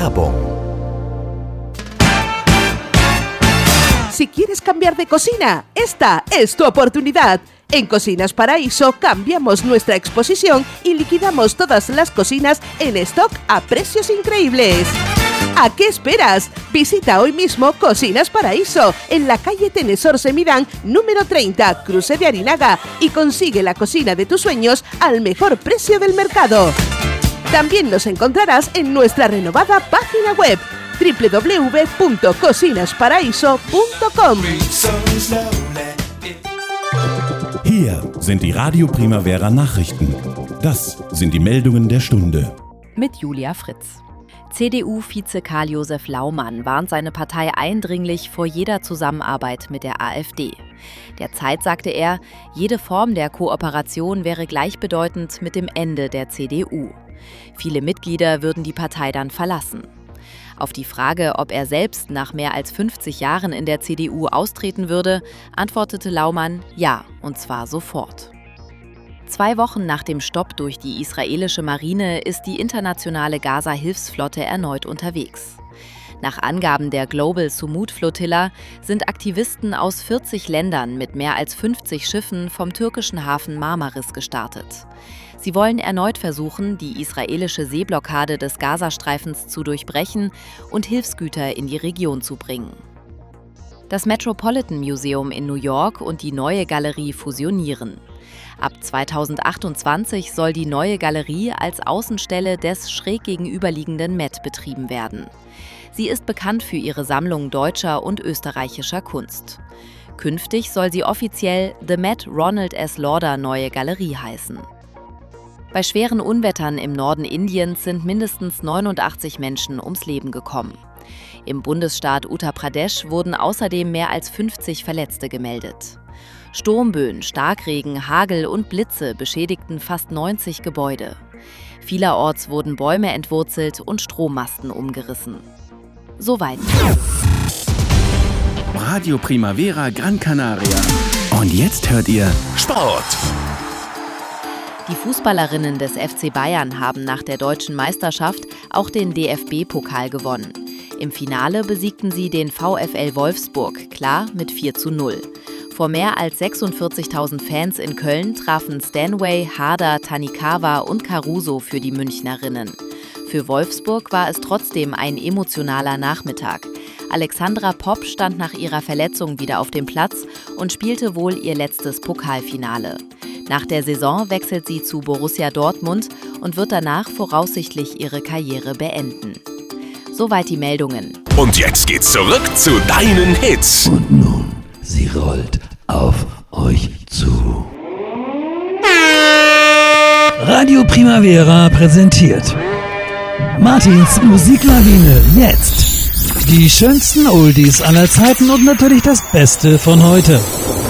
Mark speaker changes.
Speaker 1: Werbung.
Speaker 2: Si quieres cambiar de cocina, esta es tu oportunidad. En Cocinas Paraíso cambiamos nuestra exposición y liquidamos todas las cocinas en stock a precios increíbles. ¿A qué esperas? Visita hoy mismo Cocinas Paraíso en la calle Tenesor Semidán, número 30, Cruce de Arinaga, y consigue la cocina de tus sueños al mejor precio del mercado. También nos encontrarás en nuestra renovada página web www.cocinasparaíso.com.
Speaker 3: Hier sind die Radio Primavera Nachrichten. Das sind die Meldungen der Stunde.
Speaker 4: Mit Julia Fritz. CDU-Vize Karl-Josef Laumann warnt seine Partei eindringlich vor jeder Zusammenarbeit mit der AfD. Der Zeit sagte er, jede Form der Kooperation wäre gleichbedeutend mit dem Ende der CDU. Viele Mitglieder würden die Partei dann verlassen. Auf die Frage, ob er selbst nach mehr als 50 Jahren in der CDU austreten würde, antwortete Laumann ja, und zwar sofort. 2 Wochen nach dem Stopp durch die israelische Marine ist die internationale Gaza-Hilfsflotte erneut unterwegs. Nach Angaben der Global Sumud Flotilla sind Aktivisten aus 40 Ländern mit mehr als 50 Schiffen vom türkischen Hafen Marmaris gestartet. Sie wollen erneut versuchen, die israelische Seeblockade des Gazastreifens zu durchbrechen und Hilfsgüter in die Region zu bringen. Das Metropolitan Museum in New York und die Neue Galerie fusionieren. Ab 2028 soll die Neue Galerie als Außenstelle des schräg gegenüberliegenden Met betrieben werden. Sie ist bekannt für ihre Sammlung deutscher und österreichischer Kunst. Künftig soll sie offiziell The Met Ronald S. Lauder Neue Galerie heißen. Bei schweren Unwettern im Norden Indiens sind mindestens 89 Menschen ums Leben gekommen. Im Bundesstaat Uttar Pradesh wurden außerdem mehr als 50 Verletzte gemeldet. Sturmböen, Starkregen, Hagel und Blitze beschädigten fast 90 Gebäude. Vielerorts wurden Bäume entwurzelt und Strommasten umgerissen. Soweit.
Speaker 5: Radio Primavera Gran Canaria. Und jetzt hört ihr
Speaker 1: Sport.
Speaker 4: Die Fußballerinnen des FC Bayern haben nach der deutschen Meisterschaft auch den DFB-Pokal gewonnen. Im Finale besiegten sie den VfL Wolfsburg klar mit 4:0. Vor mehr als 46.000 Fans in Köln trafen Stanway, Harder, Tanikawa und Caruso für die Münchnerinnen. Für Wolfsburg war es trotzdem ein emotionaler Nachmittag. Alexandra Popp stand nach ihrer Verletzung wieder auf dem Platz und spielte wohl ihr letztes Pokalfinale. Nach der Saison wechselt sie zu Borussia Dortmund und wird danach voraussichtlich ihre Karriere beenden. Soweit die Meldungen.
Speaker 1: Und jetzt geht's zurück zu deinen Hits.
Speaker 6: Und nun, sie rollt auf euch zu. Radio Primavera präsentiert Martins Musiklawine jetzt. Die schönsten Oldies aller Zeiten und natürlich das Beste von heute.